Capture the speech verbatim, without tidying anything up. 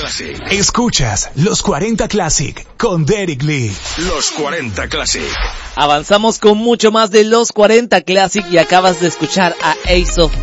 Classic. Escuchas Los cuarenta Classic con Derek Lee. Los cuarenta Classic. Avanzamos con mucho más de Los cuarenta Classic y acabas de escuchar a Ace of